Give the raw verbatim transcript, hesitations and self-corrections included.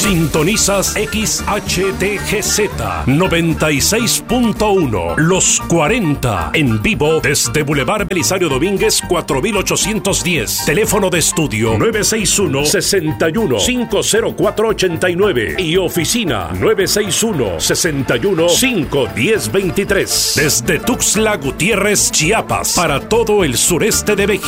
Sintonizas X H T G Z noventa y seis punto uno, Los cuarenta, en vivo desde Boulevard Belisario Domínguez cuatro mil ochocientos diez. Teléfono de estudio nueve seis uno, seis uno, cinco cero cuatro ocho nueve y oficina nueve seis uno, seis uno, cinco uno cero dos tres. Desde Tuxtla Gutiérrez, Chiapas, para todo el sureste de México.